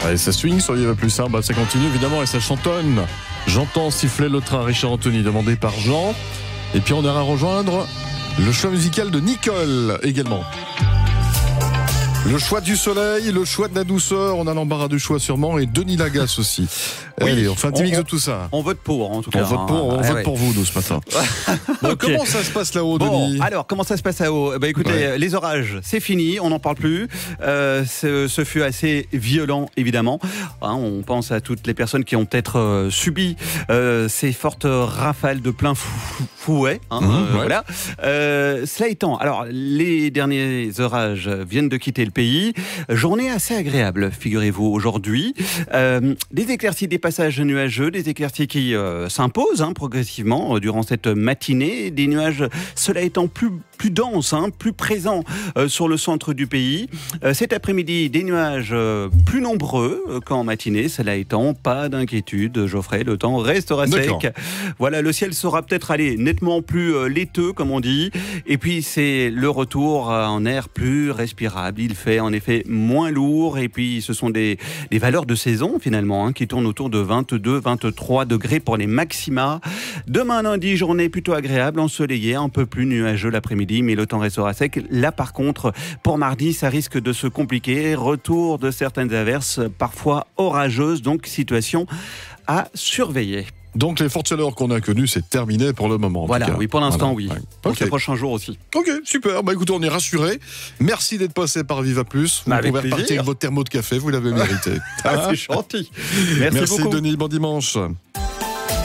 Allez, ça swing sur Viva Plus, hein. Ça continue évidemment et ça chantonne. J'entends siffler le train, Richard Anthony, demandé par Jean. Et puis on ira rejoindre le choix musical de Nicole également. Le choix du soleil, le choix de la douceur, on a l'embarras du choix sûrement, et Denis Lagasse aussi. Oui, allez, on fait un petit mix de tout ça. On vote pour, en tout cas. On vote pour vous, nous, ce matin. Bon, okay. Comment ça se passe là-haut, Denis ? Alors, comment ça se passe là-haut ? Écoutez, les orages, c'est fini, on n'en parle plus. Ce fut assez violent, évidemment. On pense à toutes les personnes qui ont peut-être subi ces fortes rafales de plein fouet. Voilà. Cela étant, alors, les derniers orages viennent de quitter le pays. Journée assez agréable, figurez-vous, aujourd'hui. Des éclaircies, des passages nuageux, des éclaircies qui s'imposent progressivement durant cette matinée. Des nuages, cela étant plus denses, plus présents sur le centre du pays. Cet après-midi, des nuages plus nombreux qu'en matinée. Cela étant, pas d'inquiétude, Geoffrey, le temps restera sec. Voilà, le ciel sera peut-être nettement plus laiteux, comme on dit. Et puis, c'est le retour en air plus respirable. Il fait en effet moins lourd. Et puis, ce sont des valeurs de saison, finalement, qui tournent autour de 22-23 degrés pour les maxima. Demain, lundi, journée plutôt agréable, ensoleillée, un peu plus nuageux l'après-midi, mais le temps restera sec. Là, par contre, pour mardi, ça risque de se compliquer. Retour de certaines averses, parfois orageuses, donc situation à surveiller. Donc les fortes chaleurs qu'on a connues, c'est terminé pour le moment. Voilà, oui, pour l'instant, oui. Ouais. Pour les prochains jours aussi. Ok, super. Écoutez, on est rassurés. Merci d'être passé par Viva Plus. Vous pouvez repartir avec votre thermo de café, vous l'avez mérité. C'est gentil. Merci beaucoup. Denis, bon dimanche.